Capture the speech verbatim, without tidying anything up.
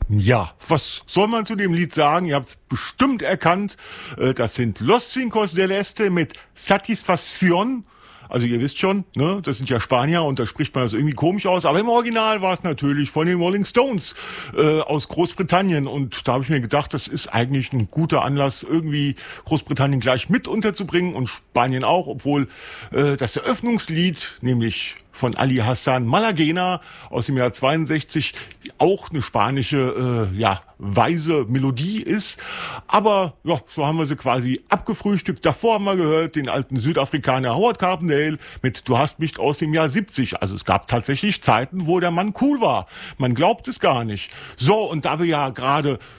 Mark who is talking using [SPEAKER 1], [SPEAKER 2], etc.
[SPEAKER 1] Ja, was soll man zu dem Lied sagen? Ihr habt es bestimmt erkannt. Äh, Das sind Los Cinco del Este mit Satisfacción. Also ihr wisst schon, ne, das sind ja Spanier und da spricht man das irgendwie komisch aus. Aber im Original war es natürlich von den Rolling Stones äh, aus Großbritannien. Und da habe ich mir gedacht, das ist eigentlich ein guter Anlass, irgendwie Großbritannien gleich mit unterzubringen und Spanien auch, obwohl äh, das Eröffnungslied, nämlich von Ali Hassan Malagena aus dem Jahr zweiundsechzig, auch eine spanische, äh, ja, weise Melodie ist. Aber ja, so haben wir sie quasi abgefrühstückt. Davor haben wir gehört den alten Südafrikaner Howard Carpendale mit Du hast mich aus dem Jahr siebzig. Also es gab tatsächlich Zeiten, wo der Mann cool war. Man glaubt es gar nicht. So, und da wir ja gerade